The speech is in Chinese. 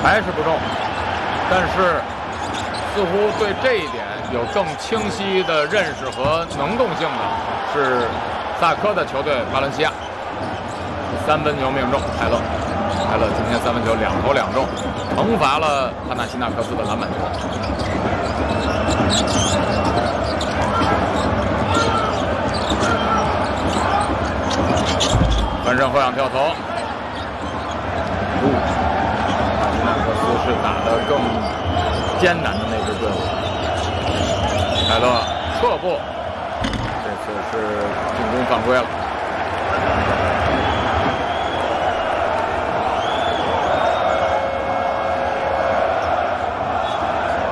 还是不中，但是似乎对这一点有更清晰的认识和能动性的是萨科的球队巴伦西亚。3分球命中，泰勒今天3分球2投2中，惩罚了帕纳西纳克斯的篮板球。翻身后仰跳投，帕纳西纳克斯是打得更艰难的那支队伍。泰勒撤步，这次是进攻犯规了。